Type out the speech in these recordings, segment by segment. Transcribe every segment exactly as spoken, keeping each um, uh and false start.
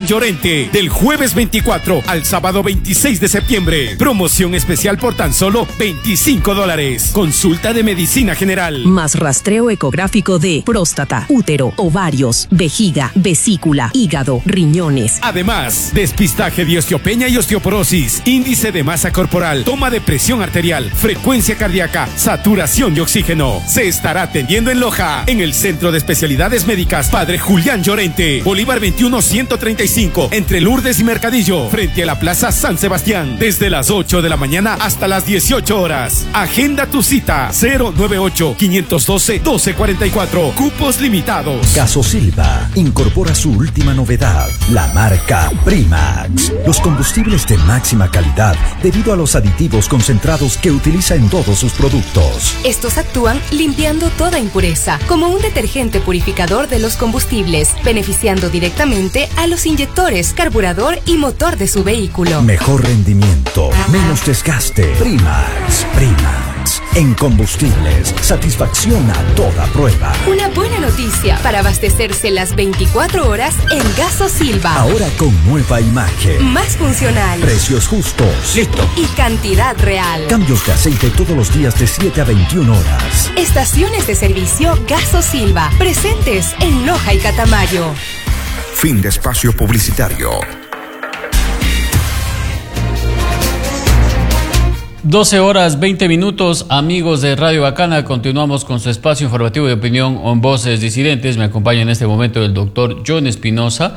Llorente, del jueves veinticuatro al sábado veintiséis de septiembre. Promoción especial por tan solo veinticinco dólares. Consulta de medicina general. Más rastreo ecográfico de próstata, útero, ovarios, vejiga, vesícula, hígado, riñones. Además, despistaje de osteopenia y osteoporosis, índice de masa corporal, toma de presión arterial, frecuencia cardíaca, saturación de oxígeno. Se estará atendiendo en Loja, en el Centro de Especialidades Médicas Padre Julián Llorente, Bolívar veintiuno ciento treinta y cinco, entre Lourdes y Mercadillo, frente a la Plaza San Sebastián, desde las ocho de la mañana hasta las dieciocho horas. Agenda tu cita cero nueve ocho, cinco uno dos, uno dos cuatro cuatro. Cupos limitados. Gasosilva incorpora su última novedad, la marca Primax. Los combustibles de máxima calidad debido a los aditivos concentrados que utiliza en todos sus productos. Estos actúan limpiando toda impureza, como un detergente purificador de los combustibles, beneficiando directamente a los inyectores, carburador y motor de su vehículo. Mejor rendimiento, menos desgaste. Primax, Primax. En combustibles, satisfacción a toda prueba. Una buena noticia para abastecerse las veinticuatro horas en Gasosilva. Ahora con nueva imagen. Más funcional. Precios justos. Listo. Y cantidad real. Cambios de aceite todos los días de siete a veintiuna horas. Estaciones de servicio Gasosilva, presentes en Loja y Catamayo. Fin de espacio publicitario. doce horas veinte minutos, amigos de Radio Bacana, continuamos con su espacio informativo de opinión en Voces Disidentes. Me acompaña en este momento el doctor John Espinosa,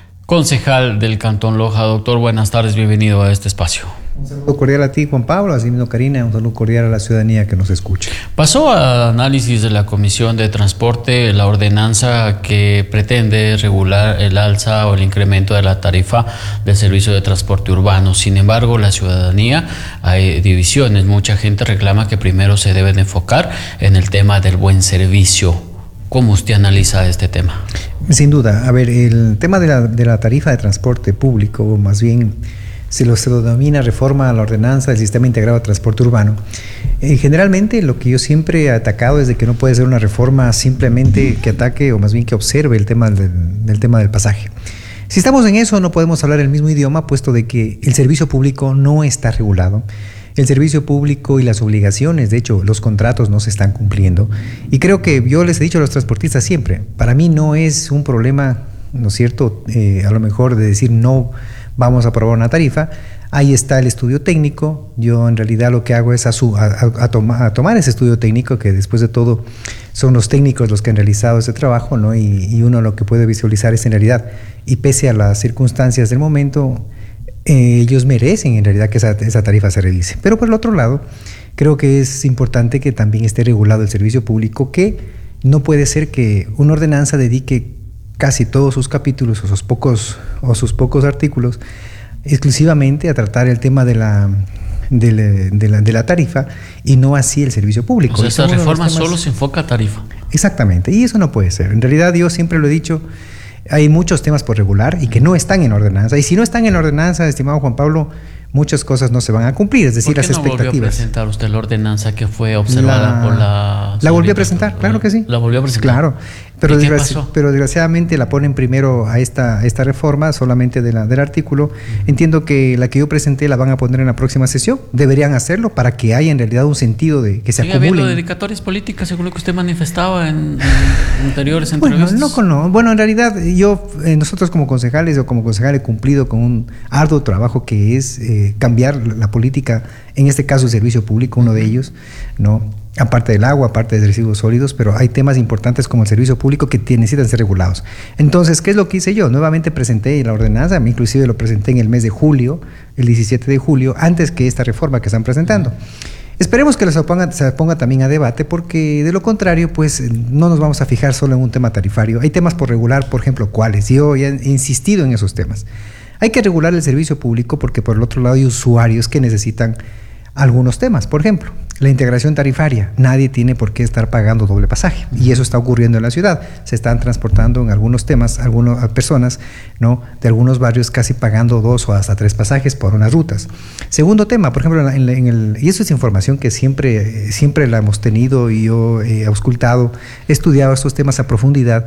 concejal del Cantón Loja. Doctor, buenas tardes, bienvenido a este espacio. Un saludo cordial a ti, Juan Pablo, así mismo Karina, un saludo cordial a la ciudadanía que nos escucha. Pasó a análisis de la Comisión de Transporte la ordenanza que pretende regular el alza o el incremento de la tarifa del servicio de transporte urbano. Sin embargo, la ciudadanía, hay divisiones, mucha gente reclama que primero se debe de enfocar en el tema del buen servicio. ¿Cómo usted analiza este tema? Sin duda, a ver, el tema de la, de la tarifa de transporte público, o más bien se lo, se lo denomina reforma a la ordenanza del Sistema Integrado de Transporte Urbano. Eh, generalmente lo que yo siempre he atacado es de que no puede ser una reforma simplemente que ataque, o más bien que observe el tema del, del tema del pasaje. Si estamos en eso, no podemos hablar el mismo idioma, puesto de que el servicio público no está regulado. El servicio público y las obligaciones, de hecho, los contratos no se están cumpliendo. Y creo que yo les he dicho a los transportistas siempre, para mí no es un problema, ¿no es cierto?, eh, a lo mejor de decir no vamos a aprobar una tarifa. Ahí está el estudio técnico. Yo en realidad lo que hago es a, su, a, a, toma, a tomar ese estudio técnico, que después de todo son los técnicos los que han realizado ese trabajo, ¿no? Y, y uno lo que puede visualizar es en realidad, y pese a las circunstancias del momento, eh, ellos merecen en realidad que esa, esa tarifa se realice. Pero por el otro lado, creo que es importante que también esté regulado el servicio público, que no puede ser que una ordenanza dedique casi todos sus capítulos o sus pocos, o sus pocos artículos exclusivamente a tratar el tema de la, de la, de la, de la tarifa, y no así el servicio público. O sea, esa reforma temas... solo se enfoca a tarifa. Exactamente, y eso no puede ser. En realidad yo siempre lo he dicho, hay muchos temas por regular y que no están en ordenanza, y si no están en ordenanza, estimado Juan Pablo, muchas cosas no se van a cumplir, es decir, ¿Por qué las no expectativas. volvió a presentar usted la ordenanza que fue observada la, por la... La volvió a presentar, claro que sí. La volvió a presentar. Claro, pero, ¿Y qué desgraci pasó? pero desgraciadamente la ponen primero a esta, esta reforma solamente de la, del artículo. Uh-huh. Entiendo que la que yo presenté la van a poner en la próxima sesión. Deberían hacerlo para que haya en realidad un sentido de que se Sigue acumulen. habiendo dedicatorias políticas, según lo que usted manifestaba en, en anteriores entrevistas. Bueno, no, no. Bueno, en realidad yo, eh, nosotros como concejales o como concejal he cumplido con un arduo trabajo que es eh, cambiar la política, en este caso el servicio público, uno de ellos, ¿no? Aparte del agua, aparte de residuos sólidos, pero hay temas importantes como el servicio público que tiene, necesitan ser regulados. Entonces, ¿qué es lo que hice yo? Nuevamente presenté la ordenanza, inclusive lo presenté en el mes de julio, el diecisiete de julio, antes que esta reforma que están presentando. Esperemos que se ponga, se ponga también a debate, porque de lo contrario, pues no nos vamos a fijar solo en un tema tarifario. Hay temas por regular, por ejemplo, ¿cuáles? Yo ya he insistido en esos temas. Hay que regular el servicio público porque por el otro lado hay usuarios que necesitan algunos temas. Por ejemplo, la integración tarifaria. Nadie tiene por qué estar pagando doble pasaje, y eso está ocurriendo en la ciudad. Se están transportando en algunos temas, algunas personas, ¿no?, de algunos barrios casi pagando dos o hasta tres pasajes por unas rutas. Segundo tema, por ejemplo, en, en el, y eso es información que siempre, siempre la hemos tenido y yo he auscultado, he estudiado estos temas a profundidad.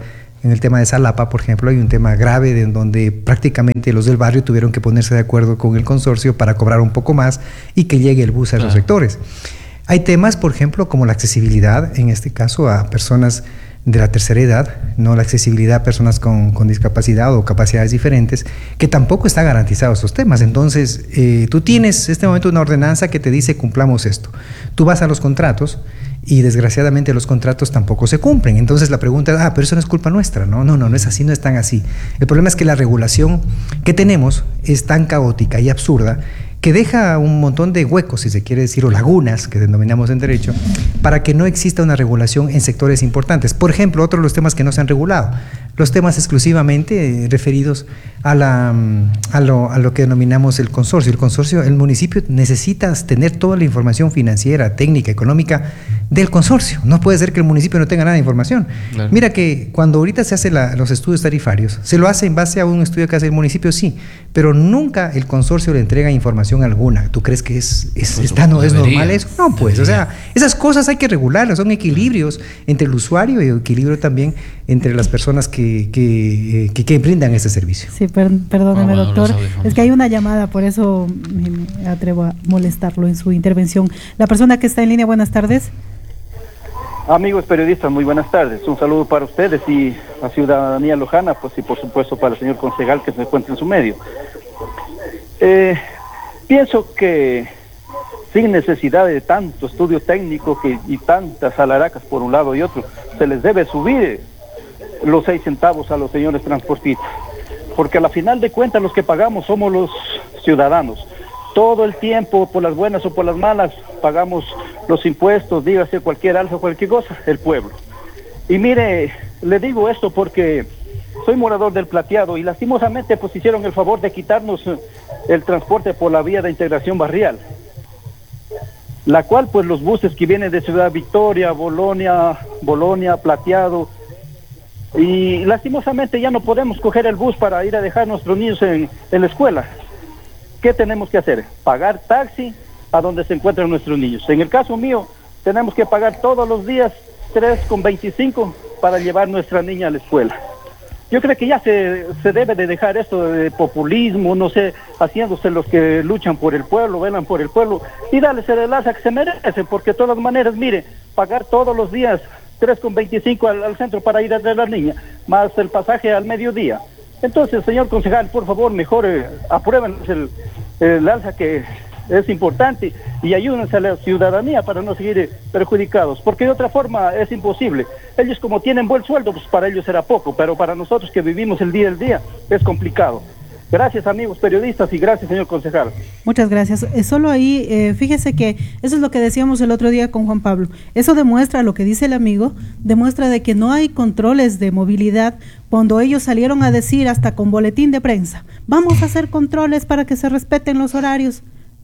En el tema de Salapa, por ejemplo, hay un tema grave en donde prácticamente los del barrio tuvieron que ponerse de acuerdo con el consorcio para cobrar un poco más y que llegue el bus a esos sectores. Hay temas, por ejemplo, como la accesibilidad, en este caso a personas de la tercera edad, no la accesibilidad a personas con, con discapacidad o capacidades diferentes, que tampoco está garantizado esos temas. Entonces, eh, tú tienes en este momento una ordenanza que te dice cumplamos esto. Tú vas a los contratos y desgraciadamente los contratos tampoco se cumplen. Entonces la pregunta es, ah, pero eso no es culpa nuestra. No, no, no, no es así, no es tan así. El problema es que la regulación que tenemos es tan caótica y absurda que deja un montón de huecos, si se quiere decir, o lagunas, que denominamos en derecho, para que no exista una regulación en sectores importantes. Por ejemplo, otro de los temas que no se han regulado, los temas exclusivamente eh, referidos a, la, a, lo, a lo que denominamos el consorcio. El consorcio, el municipio necesita tener toda la información financiera, técnica, económica del consorcio. No puede ser que el municipio no tenga nada de información. Claro. Mira que cuando ahorita se hacen los estudios tarifarios, se lo hace en base a un estudio que hace el municipio, sí, pero nunca el consorcio le entrega información alguna. ¿Tú crees que es, es, pues está, no es normal eso? No, pues, debería. O sea, esas cosas hay que regularlas, son equilibrios entre el usuario y equilibrio también entre las personas que, que, que, que brindan este servicio. Sí, per, perdóneme, oh, bueno, doctor, es que hay una llamada, por eso me atrevo a molestarlo en su intervención. La persona que está en línea, buenas tardes. Amigos periodistas, muy buenas tardes. Un saludo para ustedes y la ciudadanía lojana, pues y por supuesto para el señor concejal que se encuentra en su medio. Eh, pienso que sin necesidad de tanto estudio técnico que, y tantas alaracas por un lado y otro, se les debe subir los seis centavos a los señores transportistas, porque a la final de cuentas los que pagamos somos los ciudadanos. Todo el tiempo, por las buenas o por las malas, pagamos los impuestos, dígase cualquier alza o cualquier cosa, el pueblo. Y mire, le digo esto porque soy morador del Plateado y lastimosamente pues hicieron el favor de quitarnos el transporte por la vía de integración barrial, la cual pues los buses que vienen de Ciudad Victoria, Bolonia, Bolonia, Plateado, y lastimosamente ya no podemos coger el bus para ir a dejar a nuestros niños en, en la escuela. ¿Qué tenemos que hacer? Pagar taxi a donde se encuentran nuestros niños. En el caso mío, tenemos que pagar todos los días tres con veinticinco para llevar nuestra niña a la escuela. Yo creo que ya se, se debe de dejar esto de populismo, no sé, haciéndose los que luchan por el pueblo, velan por el pueblo, y darles el enlace que se merecen, porque de todas maneras, mire, pagar todos los días tres con veinticinco al, al centro para ir a traer a la niña, más el pasaje al mediodía. Entonces, señor concejal, por favor, mejor eh, aprueben el, el alza que es importante y ayúdense a la ciudadanía para no seguir eh, perjudicados, porque de otra forma es imposible. Ellos como tienen buen sueldo, pues para ellos será poco, pero para nosotros que vivimos el día al día es complicado. Gracias, amigos periodistas, y gracias, señor concejal. Muchas gracias. Eh, solo ahí, eh, fíjese que eso es lo que decíamos el otro día con Juan Pablo. Eso demuestra lo que dice el amigo, demuestra de que no hay controles de movilidad cuando ellos salieron a decir hasta con boletín de prensa, vamos a hacer controles para que se respeten los horarios.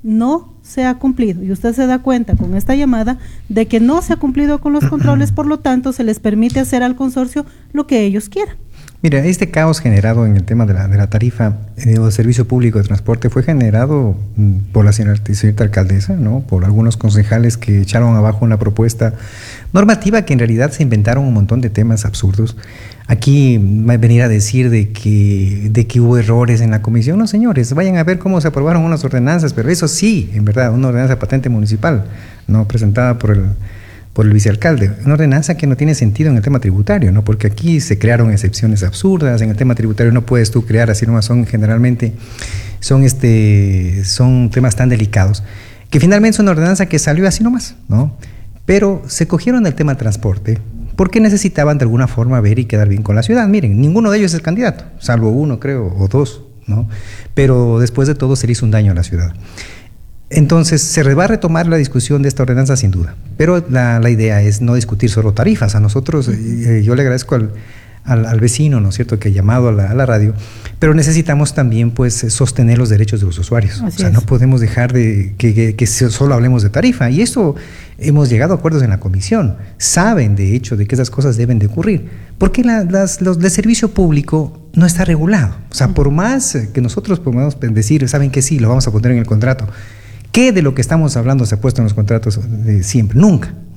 No se ha cumplido y usted se da cuenta con esta llamada de que no se ha cumplido con los controles, por lo tanto se les permite hacer al consorcio lo que ellos quieran. Mira, este caos generado en el tema de la, de la tarifa eh, o servicio público de transporte fue generado mm, por la señora, señorita alcaldesa, ¿no? Por algunos concejales que echaron abajo una propuesta normativa que en realidad se inventaron un montón de temas absurdos. Aquí venir a decir de que, de que hubo errores en la comisión, no señores, vayan a ver cómo se aprobaron unas ordenanzas, pero eso sí, en verdad, una ordenanza de patente municipal, no presentada por el por el vicealcalde, una ordenanza que no tiene sentido en el tema tributario, ¿no? Porque aquí se crearon excepciones absurdas, en el tema tributario no puedes tú crear, así nomás son generalmente, son este, son temas tan delicados, que finalmente es una ordenanza que salió así nomás, ¿no? Pero se cogieron el tema transporte, porque necesitaban de alguna forma ver y quedar bien con la ciudad. Miren, ninguno de ellos es candidato, salvo uno creo, o dos, ¿no? Pero después de todo se le hizo un daño a la ciudad. Entonces, se va a retomar la discusión de esta ordenanza sin duda, pero la, la idea es no discutir solo tarifas. A nosotros, eh, yo le agradezco al, al, al vecino, ¿no es cierto?, que ha llamado a la, a la radio, pero necesitamos también pues sostener los derechos de los usuarios. Así o sea, es. No podemos dejar de que, que, que solo hablemos de tarifa, y esto hemos llegado a acuerdos en la comisión. Saben, de hecho, de que esas cosas deben de ocurrir, porque la, las, los de servicio público no está regulado. O sea, por más que nosotros podamos decir, saben que sí, lo vamos a poner en el contrato, ¿qué de lo que estamos hablando se ha puesto en los contratos de siempre? Nunca,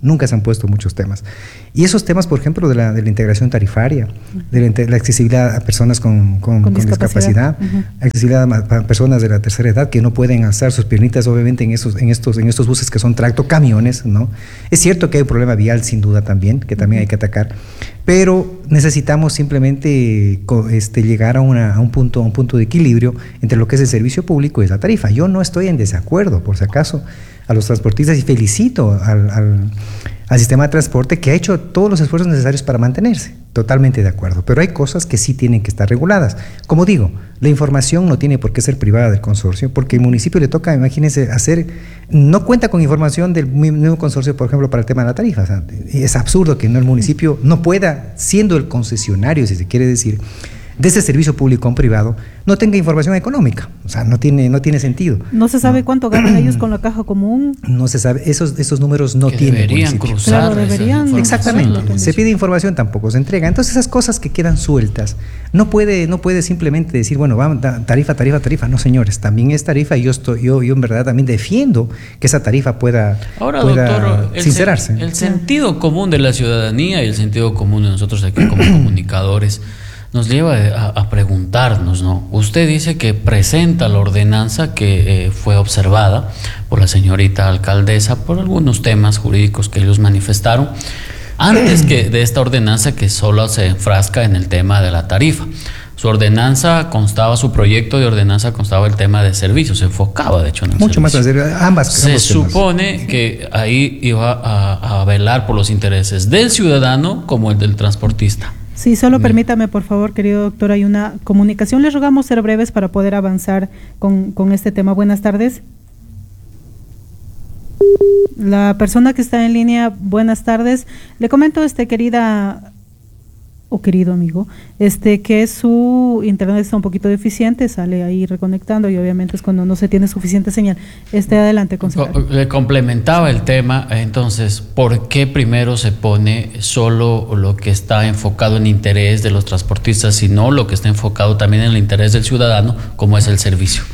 nunca se han puesto muchos temas. Y esos temas, por ejemplo, de la, de la integración tarifaria, de la, la accesibilidad a personas con, con, con, con discapacidad, uh-huh. accesibilidad a, a personas de la tercera edad que no pueden alzar sus piernitas, obviamente, en, esos, en, estos, en estos buses que son tracto camiones, ¿no? Es cierto que hay un problema vial, sin duda también, que también uh-huh. hay que atacar, pero necesitamos simplemente este, llegar a, una, a, un punto, a un punto de equilibrio entre lo que es el servicio público y la tarifa. Yo no estoy en desacuerdo, por si acaso, a los transportistas y felicito al, al, al sistema de transporte que ha hecho todos los esfuerzos necesarios para mantenerse, totalmente de acuerdo, pero hay cosas que sí tienen que estar reguladas. Como digo, la información no tiene por qué ser privada del consorcio, porque el municipio le toca, imagínense, hacer, no cuenta con información del mismo consorcio, por ejemplo, para el tema de la tarifa. O sea, es absurdo que no el municipio no pueda, siendo el concesionario, si se quiere decir, de ese servicio público a un privado, no tenga información económica. O sea, no tiene, no tiene sentido. No se sabe no. cuánto ganan ellos con la caja común. No se sabe, esos, esos números no que tienen. Deberían cruzar. Claro, deberían. Exactamente. Se pide información, tampoco se entrega. Entonces esas cosas que quedan sueltas, no puede, no puede simplemente decir, bueno, vamos, tarifa, tarifa, tarifa. No, señores, también es tarifa y yo estoy, yo, yo en verdad también defiendo que esa tarifa pueda, Ahora, pueda doctor, el sincerarse. El sentido común de la ciudadanía y el sentido común de nosotros aquí como comunicadores nos lleva a, a preguntarnos, ¿no? Usted dice que presenta la ordenanza que eh, fue observada por la señorita alcaldesa por algunos temas jurídicos que ellos manifestaron antes que de esta ordenanza que solo se enfrasca en el tema de la tarifa. Su ordenanza constaba, su proyecto de ordenanza constaba el tema de servicios, se enfocaba de hecho en el Mucho servicio. más en ambas. Se supone temas. que ahí iba a, a velar por los intereses del ciudadano como el del transportista. Sí, solo permítame, por favor, querido doctor, hay una comunicación. Les rogamos ser breves para poder avanzar con, con este tema. Buenas tardes. La persona que está en línea, buenas tardes. Le comento, este querida o querido amigo, este que su internet está un poquito deficiente, sale ahí reconectando y obviamente es cuando no se tiene suficiente señal. Este adelante, concejal. Le complementaba el tema, entonces, ¿por qué primero se pone solo lo que está enfocado en interés de los transportistas y no lo que está enfocado también en el interés del ciudadano, como es el servicio?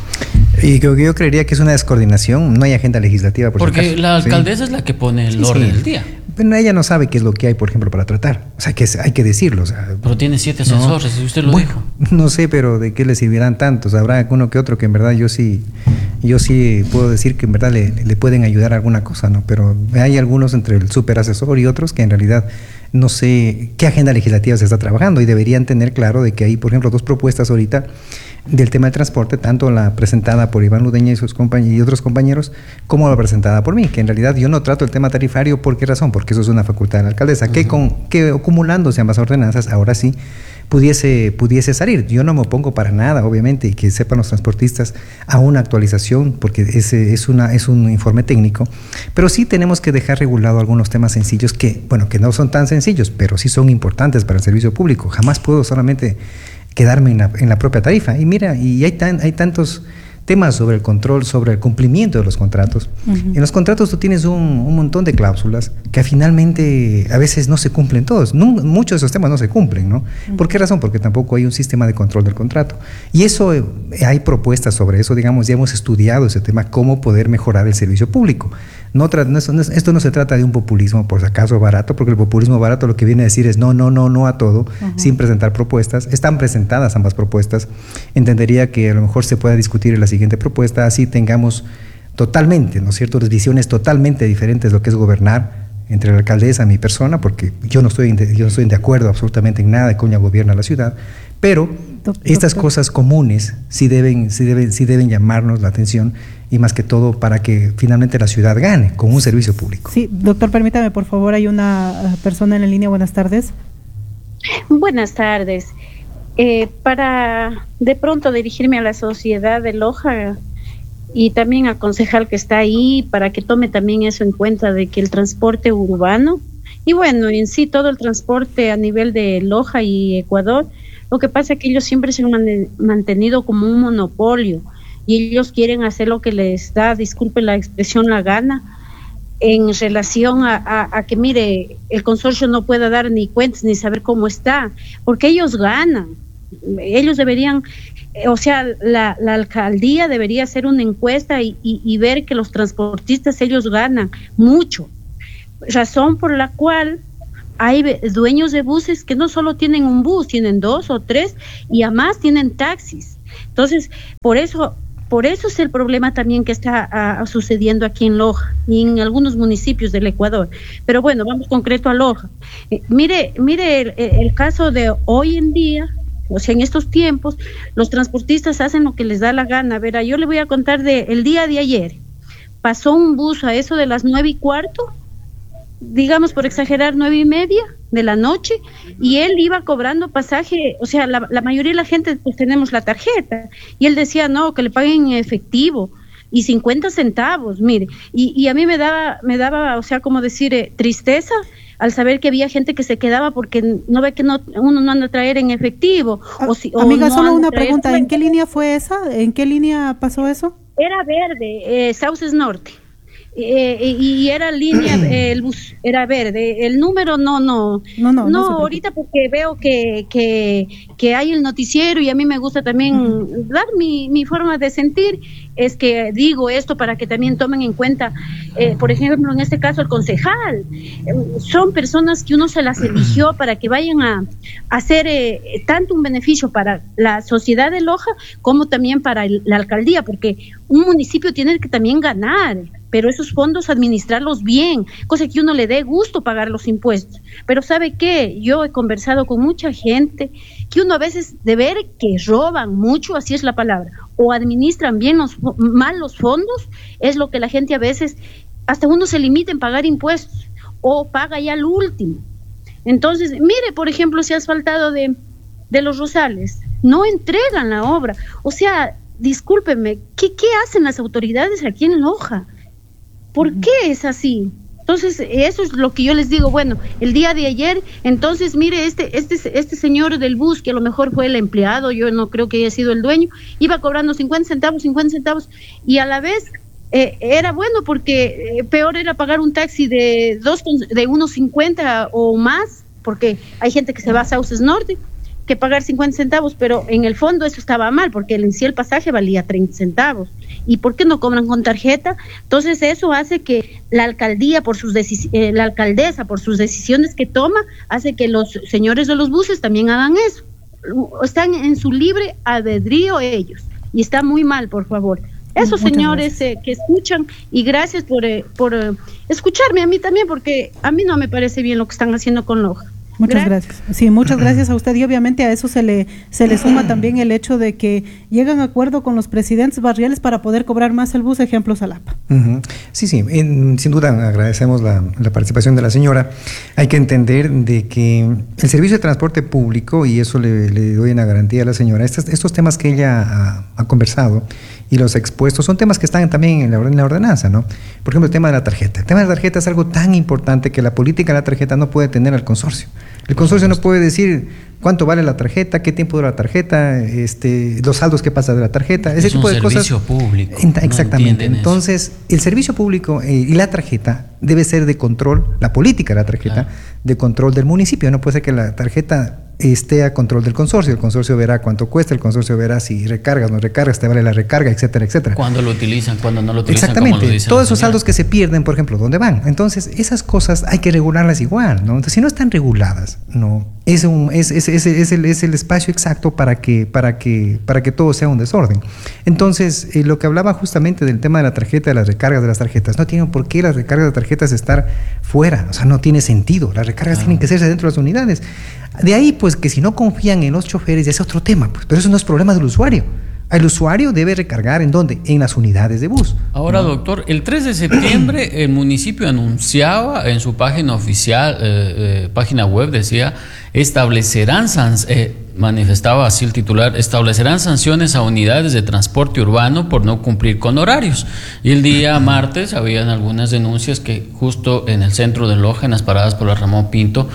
Y yo, yo creería que es una descoordinación, no hay agenda legislativa. Por Porque si acaso. la alcaldesa sí. es la que pone el sí, orden sí. del día. Pero ella no sabe qué es lo que hay, por ejemplo, para tratar. O sea, que es, hay que decirlo. O sea, pero tiene siete asesores, no, y usted lo bueno, dijo. No sé, pero ¿de qué le servirán tantos? Habrá uno que otro que en verdad yo sí, yo sí puedo decir que en verdad le, le pueden ayudar a alguna cosa, ¿no? Pero hay algunos entre el superasesor y otros que en realidad no sé qué agenda legislativa se está trabajando y deberían tener claro de que hay, por ejemplo, dos propuestas ahorita del tema del transporte, tanto la presentada por Iván Ludeña y sus compañeros y otros compañeros, como la presentada por mí, que en realidad yo no trato el tema tarifario. ¿Por qué razón? Porque eso es una facultad de la alcaldesa, uh-huh. que, con, que acumulándose ambas ordenanzas, ahora sí pudiese, pudiese salir. Yo no me opongo para nada, obviamente, y que sepan los transportistas a una actualización, porque ese es, una, es un informe técnico, pero sí tenemos que dejar regulado algunos temas sencillos que, bueno, que no son tan sencillos, pero sí son importantes para el servicio público. Jamás puedo solamente quedarme en la, en la propia tarifa. Y mira, y hay, tan, hay tantos temas sobre el control, sobre el cumplimiento de los contratos. Uh-huh. En los contratos tú tienes un, un montón de cláusulas que finalmente a veces no se cumplen todos. No, muchos de esos temas no se cumplen, ¿no? Uh-huh. ¿Por qué razón? Porque tampoco hay un sistema de control del contrato. Y eso, eh, hay propuestas sobre eso, digamos, ya hemos estudiado ese tema, cómo poder mejorar el servicio público. No, tra- no, no, esto no se trata de un populismo, por si acaso, barato, porque el populismo barato lo que viene a decir es no, no, no, no a todo, uh-huh. sin presentar propuestas. Están presentadas ambas propuestas. Entendería que a lo mejor se pueda discutir en la siguiente propuesta, así tengamos totalmente, ¿no es cierto?, las visiones totalmente diferentes de lo que es gobernar entre la alcaldesa y mi persona, porque yo no estoy, de, yo no estoy de acuerdo absolutamente en nada de cómo ella gobierna la ciudad, pero doctor, estas doctor. cosas comunes sí deben, sí, deben, sí deben llamarnos la atención, y más que todo para que finalmente la ciudad gane con un servicio público. Sí, doctor, permítame, por favor, hay una persona en la línea. Buenas tardes. Buenas tardes. Eh, para de pronto dirigirme a la sociedad de Loja y también al concejal que está ahí, para que tome también eso en cuenta, de que el transporte urbano y bueno, en sí todo el transporte a nivel de Loja y Ecuador, lo que pasa es que ellos siempre se han man- mantenido como un monopolio y ellos quieren hacer lo que les da, disculpen la expresión, la gana, en relación a, a, a que, mire, el consorcio no pueda dar ni cuentas ni saber cómo está, porque ellos ganan. Ellos deberían, o sea, la, la alcaldía debería hacer una encuesta y, y, y ver que los transportistas, ellos ganan mucho, razón por la cual hay dueños de buses que no solo tienen un bus, tienen dos o tres y además tienen taxis. Entonces, por eso, por eso es el problema también que está a, a, sucediendo aquí en Loja y en algunos municipios del Ecuador. Pero bueno, vamos concreto a Loja. Eh, mire, mire el, el caso de hoy en día. O sea, en estos tiempos, los transportistas hacen lo que les da la gana. Verá, yo le voy a contar de el día de ayer. Pasó un bus a eso de las nueve y cuarto, digamos por exagerar, nueve y media de la noche, y él iba cobrando pasaje. O sea, la, la mayoría de la gente pues tenemos la tarjeta, y él decía, no, que le paguen en efectivo, y cincuenta centavos, mire. Y, y a mí me daba, me daba, o sea, como decir, eh, tristeza, al saber que había gente que se quedaba porque no ve que no, uno no anda a traer en efectivo. O si, Amiga, o no solo una pregunta, ¿en qué línea fue esa? ¿En qué línea pasó eso? Era verde, eh, Sauces Norte, eh, y era línea, eh, el bus era verde, el número no, no, no, no, no, no ahorita porque veo que, que, que hay el noticiero y a mí me gusta también uh-huh. dar mi, mi forma de sentir, es que digo esto para que también tomen en cuenta, eh, por ejemplo, en este caso el concejal, eh, son personas que uno se las eligió para que vayan a, a hacer eh, tanto un beneficio para la sociedad de Loja como también para el, la alcaldía, porque un municipio tiene que también ganar, pero esos fondos administrarlos bien, cosa que uno le dé gusto pagar los impuestos. Pero ¿sabe qué? Yo he conversado con mucha gente que uno a veces de ver que roban mucho, así es la palabra, o administran bien los, mal los fondos, es lo que la gente a veces, hasta uno se limita en pagar impuestos, o paga ya lo último. Entonces, mire, por ejemplo, si ha asfaltado de, de Los Rosales, no entregan la obra. O sea, discúlpenme, ¿qué, qué hacen las autoridades aquí en Loja? ¿Por qué es así? Entonces, eso es lo que yo les digo. Bueno, el día de ayer, entonces, mire, este, este, este señor del bus, que a lo mejor fue el empleado, yo no creo que haya sido el dueño, iba cobrando cincuenta centavos, cincuenta centavos, y a la vez eh, era bueno porque eh, peor era pagar un taxi de dos, de unos cincuenta o más, porque hay gente que se va a Sauces Norte, que pagar cincuenta centavos, pero en el fondo eso estaba mal, porque en sí el pasaje valía treinta centavos. ¿Y por qué no cobran con tarjeta? Entonces eso hace que la alcaldía, por sus deci- eh, la alcaldesa, por sus decisiones que toma, hace que los señores de los buses también hagan eso. Están en su libre albedrío ellos, y está muy mal, por favor. Esos Muchas señores eh, que escuchan, y gracias por, eh, por eh, escucharme a mí también, porque a mí no me parece bien lo que están haciendo con Loja. Muchas gracias. Sí, muchas gracias a usted, y obviamente a eso se le se le suma también el hecho de que llegan a acuerdo con los presidentes barriales para poder cobrar más el bus, ejemplo Salapa. Uh-huh. Sí, sí, en, sin duda agradecemos la, la participación de la señora. Hay que entender de que el servicio de transporte público, y eso le, le doy una garantía a la señora, estos, estos temas que ella ha, ha conversado y los expuestos son temas que están también en la, en la ordenanza, ¿no? Por ejemplo, el tema de la tarjeta. El tema de la tarjeta es algo tan importante que la política de la tarjeta no puede tener al consorcio. El consorcio no puede decir cuánto vale la tarjeta, qué tiempo dura la tarjeta, este, los saldos que pasa de la tarjeta, ese es tipo de cosas. Es un servicio público. Exactamente. No Entonces, eso. el servicio público eh, y la tarjeta debe ser de control, la política de la tarjeta, claro, de control del municipio. No puede ser que la tarjeta esté a control del consorcio. El consorcio verá cuánto cuesta, el consorcio verá si recargas, no recargas, te vale la recarga, etcétera, etcétera. Cuándo lo utilizan, cuándo no lo utilizan. Exactamente. Lo todos esos saldos que se pierden, por ejemplo, ¿dónde van? Entonces, esas cosas hay que regularlas igual, ¿no? Entonces, si no están reguladas, no, es un, es, es, es, es, el, es el espacio exacto para que, para que, para que todo sea un desorden. Entonces, eh, lo que hablaba justamente del tema de la tarjeta, de las recargas de las tarjetas, no tienen por qué las recargas de tarjetas estar fuera, o sea, no tiene sentido. Las recargas ah. tienen que hacerse dentro de las unidades. De ahí, pues, que si no confían en los choferes, ya es otro tema, pues, pero eso no es problema del usuario. El usuario debe recargar ¿en dónde? En las unidades de bus. Ahora, ¿no? Doctor, el tres de septiembre el municipio anunciaba en su página oficial, eh, eh, página web, decía, establecerán, san, eh, manifestaba así el titular, establecerán sanciones a unidades de transporte urbano por no cumplir con horarios. Y el día martes habían algunas denuncias que justo en el centro de Loja, en las paradas por la Ramón Pinto,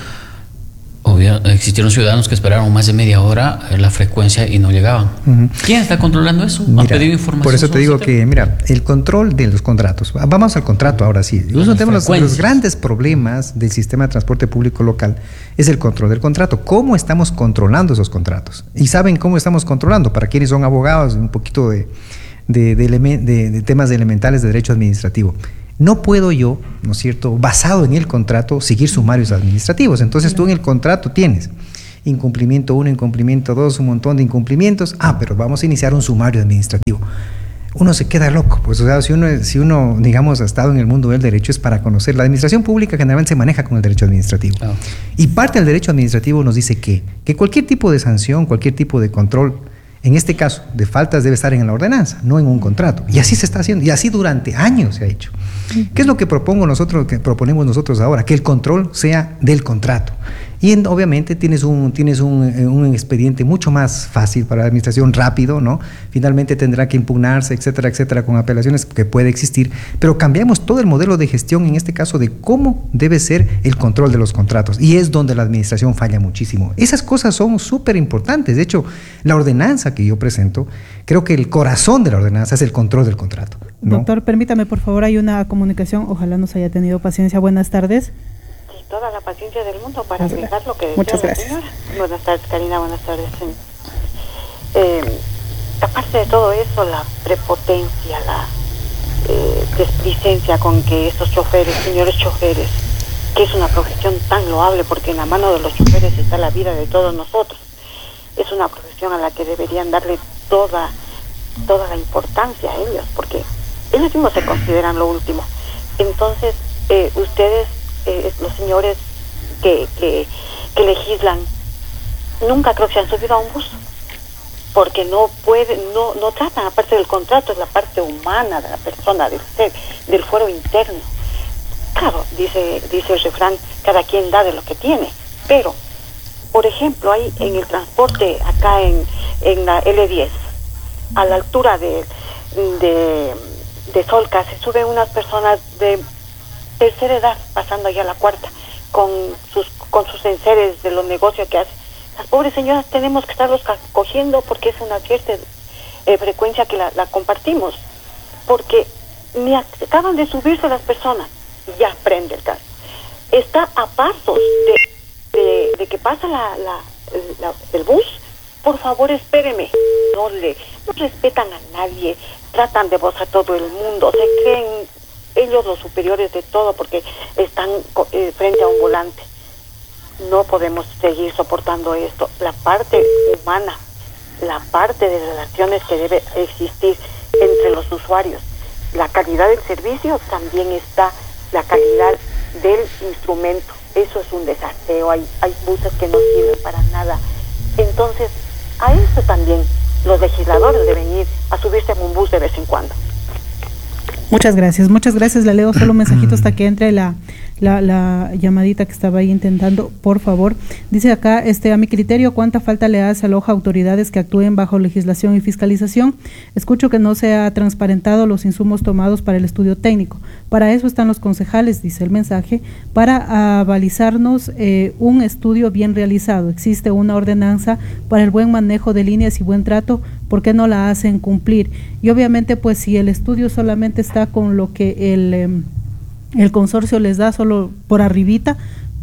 Obvio, existieron ciudadanos que esperaron más de media hora la frecuencia y no llegaban. Uh-huh. ¿Quién está controlando eso? Mira, ¿Han pedido información? Por eso te digo que, mira, el control de los contratos. Vamos al contrato ahora sí. Uno de los, los grandes problemas del sistema de transporte público local es el control del contrato. ¿Cómo estamos controlando esos contratos? Y saben cómo estamos controlando. Para quienes son abogados, un poquito de, de, de, de, de temas elementales de derecho administrativo. no puedo yo, ¿no es cierto?, basado en el contrato, seguir sumarios administrativos. Entonces tú en el contrato tienes incumplimiento uno, incumplimiento dos, un montón de incumplimientos. Ah, pero vamos a iniciar un sumario administrativo. Uno se queda loco, pues o sea, si uno, si uno, digamos, ha estado en el mundo del derecho es para conocer. La administración pública generalmente se maneja con el derecho administrativo. Oh. Y parte del derecho administrativo nos dice que, que cualquier tipo de sanción, cualquier tipo de control, en este caso, de faltas, debe estar en la ordenanza, no en un contrato. Y así se está haciendo, y así durante años se ha hecho. ¿Qué es lo que propongo nosotros, que proponemos nosotros ahora? Que el control sea del contrato. Y en, obviamente tienes un, tienes un, un expediente mucho más fácil para la administración, rápido, ¿no? Finalmente tendrá que impugnarse, etcétera, etcétera, con apelaciones que puede existir, pero cambiamos todo el modelo de gestión, en este caso, de cómo debe ser el control de los contratos, y es donde la administración falla muchísimo. Esas cosas son súper importantes. De hecho, la ordenanza que yo presento, creo que el corazón de la ordenanza es el control del contrato, ¿no? Doctor, permítame, por favor, hay una comunicación, ojalá nos haya tenido paciencia. Buenas tardes. Toda la paciencia del mundo para explicar lo que Muchas decía la gracias. señora. Buenas tardes, Karina, buenas tardes. Eh, aparte de todo eso, la prepotencia, la eh, desplicencia con que estos choferes, señores choferes, que es una profesión tan loable, porque en la mano de los choferes está la vida de todos nosotros, es una profesión a la que deberían darle toda, toda la importancia a ellos, porque ellos mismos se consideran lo último. Entonces, eh, ustedes Eh, los señores que, que, que legislan nunca creo que se han subido a un bus, porque no pueden, no, no tratan, aparte del contrato, es la parte humana de la persona, del ser, del fuero interno. Claro, dice, dice el refrán, cada quien da de lo que tiene, pero por ejemplo hay en el transporte acá en, en la L diez, a la altura de, de, de Solca, se suben unas personas de tercera edad, pasando ya a la cuarta, con sus con sus enseres de los negocios que hacen. Las pobres señoras tenemos que estarlos cogiendo porque es una cierta eh, frecuencia que la, la compartimos, porque ni acaban de subirse las personas y ya prende el carro. Está a pasos de, de, de que pasa la, la, la, el bus. Por favor, espéreme. No le no respetan a nadie, tratan de voz a todo el mundo, se creen ellos los superiores de todo porque están eh, frente a un volante. No podemos seguir soportando esto. La parte humana, la parte de relaciones que debe existir entre los usuarios, la calidad del servicio, también está la calidad del instrumento. Eso es un desaseo. Hay, hay buses que no sirven para nada. Entonces, a eso también los legisladores deben ir a subirse a un bus de vez en cuando. Muchas gracias, muchas gracias. Le leo solo un mensajito hasta que entre la, la, la llamadita que estaba ahí intentando, por favor. Dice acá, este, a mi criterio, ¿cuánta falta le hace a Loja a autoridades que actúen bajo legislación y fiscalización? Escucho que no se ha transparentado los insumos tomados para el estudio técnico. Para eso están los concejales, dice el mensaje, para avalizarnos eh, un estudio bien realizado. Existe una ordenanza para el buen manejo de líneas y buen trato, ¿por qué no la hacen cumplir? Y obviamente, pues si el estudio solamente está con lo que el, eh, el consorcio les da solo por arribita,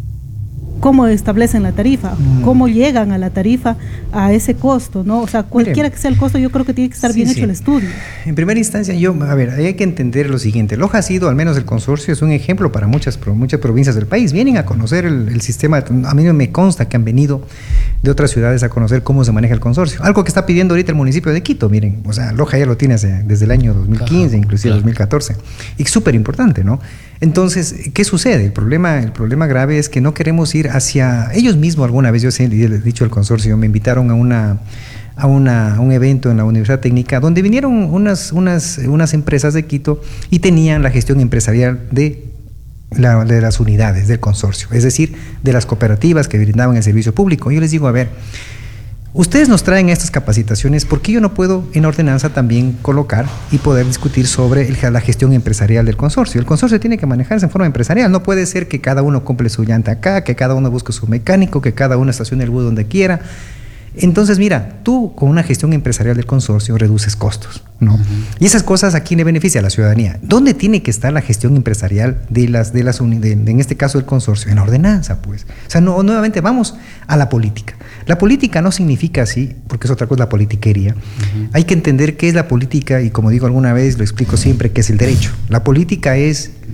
¿cómo establecen la tarifa? ¿Cómo llegan a la tarifa, a ese costo? ¿No? O sea, cualquiera Mire, que sea el costo, yo creo que tiene que estar sí, bien sí. hecho el estudio. En primera instancia, yo, a ver, hay que entender lo siguiente. Loja ha sido, al menos el consorcio, es un ejemplo para muchas, muchas provincias del país. Vienen a conocer el, el sistema, a mí me consta que han venido de otras ciudades a conocer cómo se maneja el consorcio. Algo que está pidiendo ahorita el municipio de Quito, miren, o sea, Loja ya lo tiene hace, desde el año dos mil quince, Ajá, inclusive claro. dos mil catorce. Y es súper importante, ¿no? Entonces, ¿qué sucede? El problema, el problema grave es que no queremos ir hacia ellos mismos. Alguna vez yo les he dicho al consorcio, me invitaron a una a, una, a un evento en la Universidad Técnica donde vinieron unas, unas, unas empresas de Quito y tenían la gestión empresarial de, la, de las unidades del consorcio, es decir, de las cooperativas que brindaban el servicio público. Yo les digo, a ver, ustedes nos traen estas capacitaciones, ¿por qué yo no puedo en ordenanza también colocar y poder discutir sobre el, la gestión empresarial del consorcio? El consorcio tiene que manejarse en forma empresarial, no puede ser que cada uno compre su llanta acá, que cada uno busque su mecánico, que cada uno estacione el bus donde quiera. Entonces, mira, tú con una gestión empresarial del consorcio reduces costos, ¿no? Uh-huh. Y esas cosas, ¿a quién le beneficia? A la ciudadanía. ¿Dónde tiene que estar la gestión empresarial de las, de las unidades, en este caso del consorcio? En la ordenanza, pues. O sea, no, nuevamente vamos a la política. La política no significa así, porque es otra cosa la politiquería. Uh-huh. Hay que entender qué es la política y, como digo alguna vez, lo explico siempre, qué es el derecho. La política es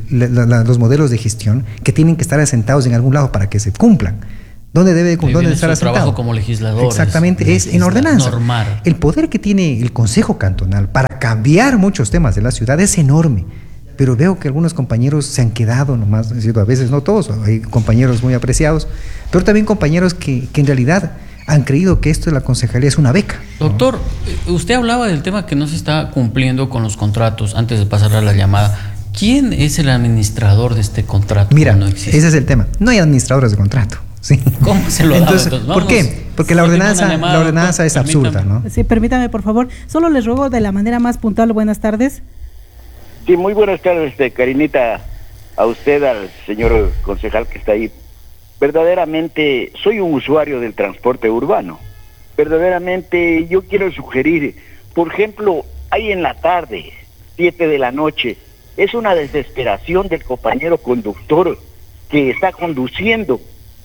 la, la, los modelos de gestión que tienen que estar asentados en algún lado para que se cumplan. ¿Dónde debe de, dónde estar asentado? Trabajo como legisladores. Exactamente, es en ordenanza. Normar. El poder que tiene el Consejo Cantonal para cambiar muchos temas de la ciudad es enorme. Pero veo que algunos compañeros se han quedado nomás, es decir, a veces no todos, hay compañeros muy apreciados, pero también compañeros que, que en realidad han creído que esto de la concejalía es una beca. Doctor, ¿no? Usted hablaba del tema que no se está cumpliendo con los contratos antes de pasar a la llamada. ¿Quién es el administrador de este contrato? Mira, no ese es el tema. No hay administradores de contrato. Sí. ¿Cómo se lo ha dado? Entonces, entonces ¿por qué? Porque la ordenanza, llamada, la ordenanza doctor, es absurda, ¿no? Sí, permítame, por favor. Solo les ruego de la manera más puntual. Buenas tardes. Sí, muy buenas tardes, este, Karinita, a usted, al señor concejal que está ahí. Verdaderamente, soy un usuario del transporte urbano. Verdaderamente, yo quiero sugerir, por ejemplo, ahí en la tarde, siete de la noche, es una desesperación del compañero conductor que está conduciendo.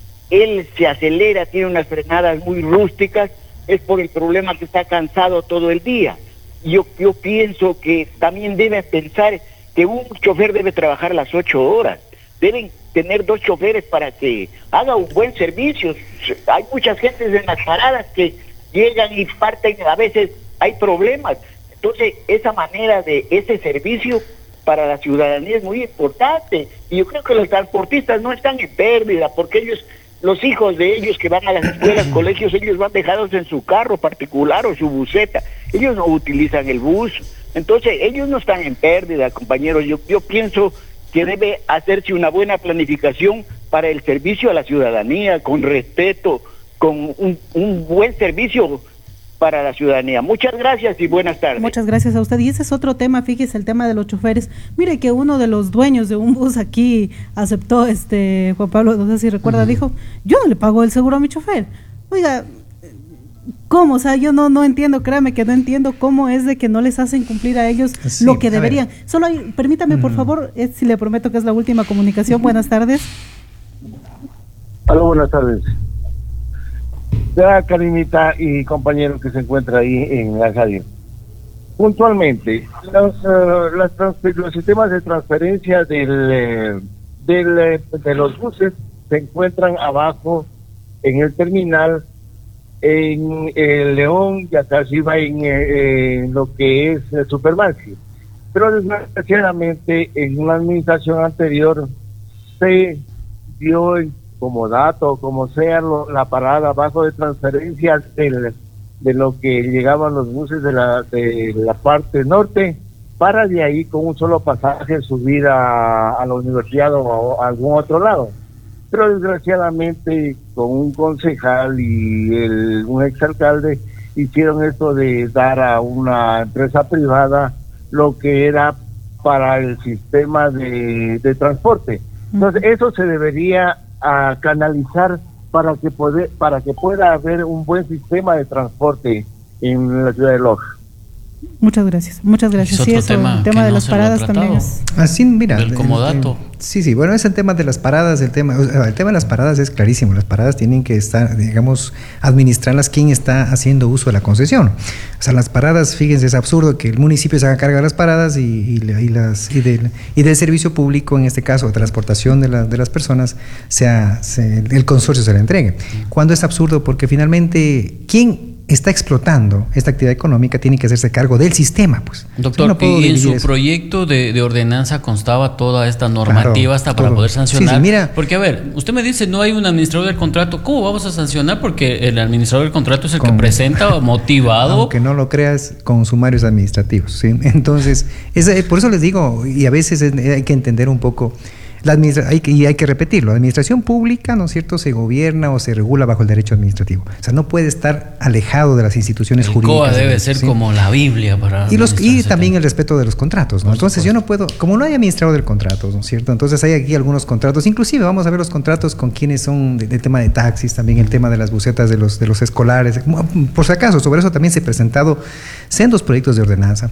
Él se acelera, tiene unas frenadas muy rústicas, es por el problema que está cansado todo el día. Yo, yo pienso que también deben pensar que un chofer debe trabajar las ocho horas. Deben tener dos choferes para que haga un buen servicio. Hay muchas gentes en las paradas que llegan y parten, a veces hay problemas. Entonces, esa manera de ese servicio para la ciudadanía es muy importante. Y yo creo que los transportistas no están en pérdida, porque ellos, los hijos de ellos que van a las escuelas, colegios, ellos van dejados en su carro particular o su buseta. Ellos no utilizan el bus. Entonces, ellos no están en pérdida, compañeros. Yo, yo pienso que debe hacerse una buena planificación para el servicio a la ciudadanía, con respeto, con un, un buen servicio para la ciudadanía. Muchas gracias y buenas tardes. Muchas gracias a usted. Y ese es otro tema, fíjese, el tema de los choferes. Mire que uno de los dueños de un bus aquí aceptó, este Juan Pablo, no sé si recuerda, uh-huh. dijo, yo no le pago el seguro a mi chofer. Oiga, ¿cómo? O sea, yo no, no entiendo, créame que no entiendo cómo es de que no les hacen cumplir a ellos sí, lo que deberían. Ver. Solo hay, permítame, uh-huh. por favor, es, si le prometo que es la última comunicación. Uh-huh. Buenas tardes. Hola, buenas tardes. Ya, Karinita y compañero que se encuentra ahí en la radio. Puntualmente, los, uh, las los sistemas de transferencia del, del, de los buses se encuentran abajo en el terminal, en el León y acá arriba en, en lo que es el Supermarket. Pero desgraciadamente en una administración anterior se dio en como dato, como sea lo, la parada abajo de transferencia de, de lo que llegaban los buses de la, de la parte norte, para de ahí con un solo pasaje subir a, a la universidad o a, a algún otro lado. Pero desgraciadamente con un concejal y el, un exalcalde hicieron esto de dar a una empresa privada lo que era para el sistema de, de transporte. Entonces eso se debería a canalizar para que poder, para que pueda haber un buen sistema de transporte en la ciudad de Loja. Muchas gracias, muchas gracias. Es sí, otro eso, tema el tema de no las paradas también es... Así, mira. Del comodato. El, el, sí, sí, bueno, es el tema de las paradas, el tema, el tema de las paradas es clarísimo. Las paradas tienen que estar, digamos, administrarlas quien está haciendo uso de la concesión. O sea, las paradas, fíjense, es absurdo que el municipio se haga cargo de las paradas y, y, y las y del, y del servicio público, en este caso, de transportación de, la, de las personas, sea se, el consorcio se la entregue. Cuando es absurdo, porque finalmente, ¿quién está explotando esta actividad económica tiene que hacerse cargo del sistema, pues? Doctor, no y en su eso. proyecto de, de ordenanza constaba toda esta normativa claro, hasta todo. Para poder sancionar. Sí, sí, mira, porque a ver, usted me dice no hay un administrador del contrato, ¿cómo vamos a sancionar? Porque el administrador del contrato es el con, que presenta motivado. Aunque no lo creas, con sumarios administrativos, ¿sí? Entonces, es, por eso les digo, y a veces hay que entender un poco. La administra- hay que, y hay que repetirlo, la administración pública, ¿no es cierto?, se gobierna o se regula bajo el derecho administrativo. O sea, no puede estar alejado de las instituciones el jurídicas. C O A debe ser ¿sí? como la Biblia para... Y, los, y también el respeto de los contratos, ¿no? Por Entonces supuesto. Yo no puedo, como no hay administrador del contrato, ¿no es cierto? Entonces hay aquí algunos contratos, inclusive vamos a ver los contratos con quienes son del de tema de taxis, también el tema de las busetas de los, de los escolares. Por si acaso, sobre eso también se han presentado sendos proyectos de ordenanza.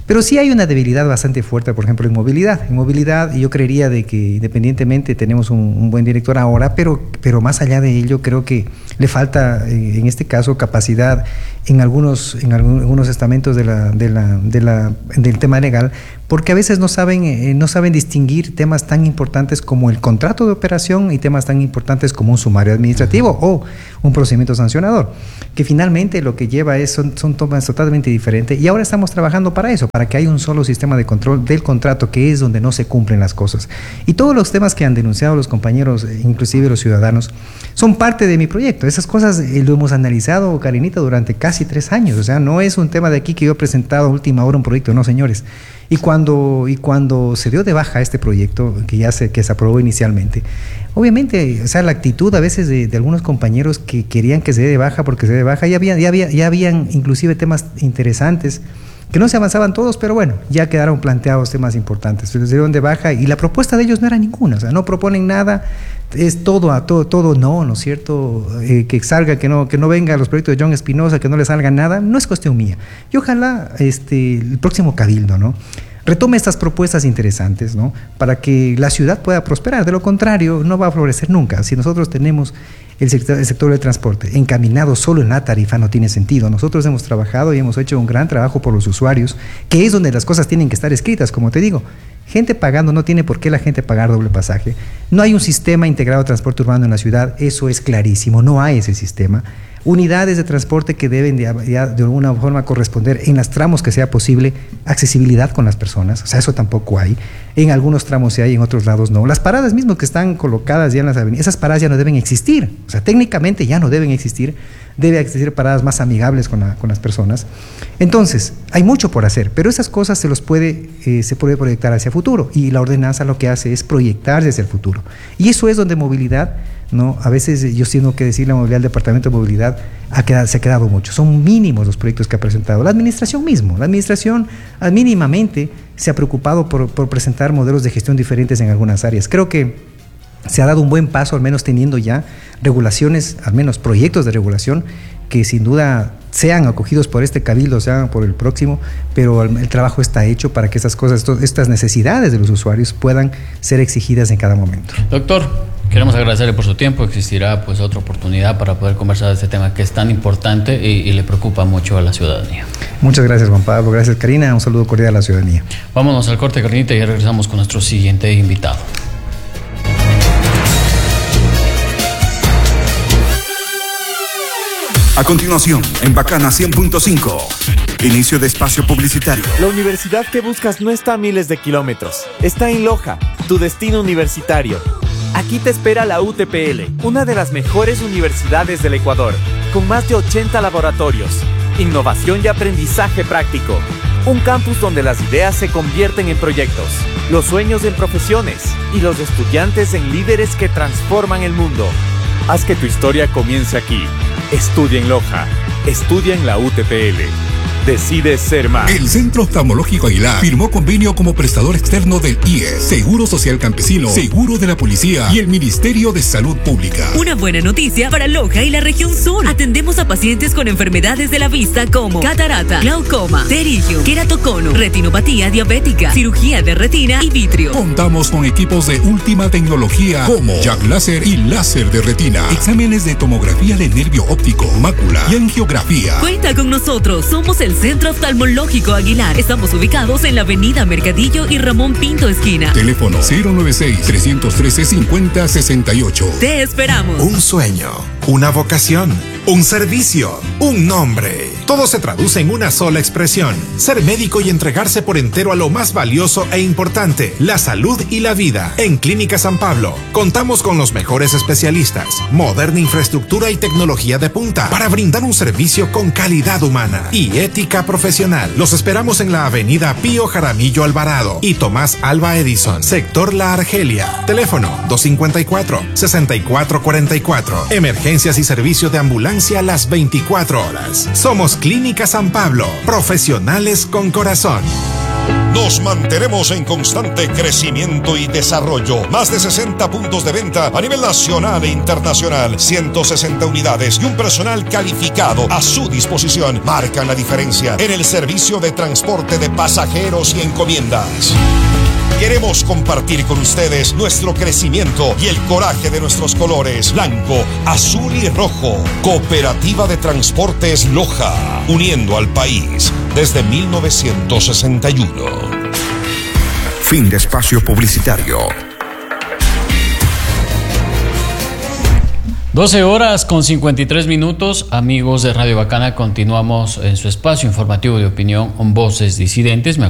Pero sí hay una debilidad bastante fuerte, por ejemplo, en movilidad. En movilidad yo creería de que independientemente tenemos un, un buen director ahora, pero, pero más allá de ello creo que le falta eh, en este caso capacidad en algunos, en algunos estamentos de la, de la, de la, del tema legal, porque a veces no saben, eh, no saben distinguir temas tan importantes como el contrato de operación y temas tan importantes como un sumario administrativo o un procedimiento sancionador, que finalmente lo que lleva es, son, son temas totalmente diferentes, y ahora estamos trabajando para eso, para que haya un solo sistema de control del contrato, que es donde no se cumplen las cosas. Y todos los temas que han denunciado los compañeros, inclusive los ciudadanos, son parte de mi proyecto. Esas cosas eh, lo hemos analizado, Karinita, durante casi tres años. O sea, no es un tema de aquí que yo he presentado a última hora un proyecto, no, señores. Y cuando, y cuando se dio de baja este proyecto, que ya se, que se aprobó inicialmente, obviamente, o sea, la actitud a veces de, de algunos compañeros que querían que se dé de baja porque se dé de baja, ya había, ya había, ya habían inclusive temas interesantes que no se avanzaban todos, pero bueno, ya quedaron planteados temas importantes, se dieron de baja y la propuesta de ellos no era ninguna, o sea, no proponen nada, es todo a todo, todo no, ¿no es cierto? Eh, que salga, que no, que no venga los proyectos de John Espinosa, que no le salga nada, no es cuestión mía. Y ojalá este, el próximo cabildo, ¿no?, retome estas propuestas interesantes, ¿no?, para que la ciudad pueda prosperar. De lo contrario, no va a florecer nunca. Si nosotros tenemos el sector, el sector del transporte encaminado solo en la tarifa, no tiene sentido. Nosotros hemos trabajado y hemos hecho un gran trabajo por los usuarios, que es donde las cosas tienen que estar escritas, como te digo. Gente pagando, no tiene por qué la gente pagar doble pasaje. No hay un sistema integrado de transporte urbano en la ciudad, eso es clarísimo, no hay ese sistema. Unidades de transporte que deben de, de, de alguna forma corresponder en los tramos que sea posible, accesibilidad con las personas, o sea, eso tampoco hay. En algunos tramos sí hay, en otros lados no. Las paradas mismas que están colocadas ya en las avenidas, esas paradas ya no deben existir, o sea, técnicamente ya no deben existir, debe existir paradas más amigables con, la, con las personas. Entonces, hay mucho por hacer, pero esas cosas se los puede, eh, se puede proyectar hacia el futuro, y la ordenanza lo que hace es proyectarse hacia el futuro. Y eso es donde movilidad, ¿no? A veces yo tengo que decir, la movilidad del Departamento de Movilidad ha quedado, se ha quedado mucho. Son mínimos los proyectos que ha presentado la administración mismo. La administración mínimamente se ha preocupado por, por presentar modelos de gestión diferentes en algunas áreas. Creo que se ha dado un buen paso, al menos teniendo ya regulaciones, al menos proyectos de regulación que sin duda sean acogidos por este cabildo, sean por el próximo, pero el, el trabajo está hecho para que estas cosas, estas necesidades de los usuarios puedan ser exigidas en cada momento. Doctor, queremos agradecerle por su tiempo. Existirá pues otra oportunidad para poder conversar de este tema que es tan importante y, y le preocupa mucho a la ciudadanía. Muchas gracias, Juan Pablo. Gracias, Karina. Un saludo cordial a la ciudadanía. Vámonos al corte, Karinita, y regresamos con nuestro siguiente invitado. A continuación, en Bacana cien punto cinco, inicio de espacio publicitario. La universidad que buscas no está a miles de kilómetros, está en Loja, tu destino universitario. Aquí te espera la U T P L, una de las mejores universidades del Ecuador, con más de ochenta laboratorios, innovación y aprendizaje práctico. Un campus donde las ideas se convierten en proyectos, los sueños en profesiones y los estudiantes en líderes que transforman el mundo. Haz que tu historia comience aquí. Estudia en Loja. Estudia en la U T P L. Decide ser más. El Centro Oftalmológico Aguilar firmó convenio como prestador externo del I E S, Seguro Social Campesino, Seguro de la Policía y el Ministerio de Salud Pública. Una buena noticia para Loja y la región sur. Atendemos a pacientes con enfermedades de la vista como catarata, glaucoma, pterígio, queratocono, retinopatía diabética, cirugía de retina y vitrio. Contamos con equipos de última tecnología como Jack Láser y láser de retina, exámenes de tomografía de nervio óptico, mácula y angiografía. Cuenta con nosotros. Somos el Centro Oftalmológico Aguilar. Estamos ubicados en la avenida Mercadillo y Ramón Pinto esquina. Teléfono cero nueve seis, tres uno tres, cinco cero seis ocho. Te esperamos. Un sueño, una vocación, un servicio, un nombre. Todo se traduce en una sola expresión: ser médico y entregarse por entero a lo más valioso e importante, la salud y la vida. En Clínica San Pablo contamos con los mejores especialistas, moderna infraestructura y tecnología de punta para brindar un servicio con calidad humana y ética profesional. Los esperamos en la avenida Pío Jaramillo Alvarado y Tomás Alba Edison, sector La Argelia. Teléfono dos cinco cuatro, seis cuatro cuatro cuatro. Emergencias y servicio de ambulancia las veinticuatro horas. Somos Clínica San Pablo, profesionales con corazón. Nos mantenemos en constante crecimiento y desarrollo. Más de sesenta puntos de venta a nivel nacional e internacional, ciento sesenta unidades y un personal calificado a su disposición marcan la diferencia en el servicio de transporte de pasajeros y encomiendas. Queremos compartir con ustedes nuestro crecimiento y el coraje de nuestros colores blanco, azul y rojo. Cooperativa de Transportes Loja, uniendo al país desde mil novecientos sesenta y uno. Fin de espacio publicitario. doce horas con cincuenta y tres minutos, amigos de Radio Bacana, continuamos en su espacio informativo de opinión, Voces Disidentes. Me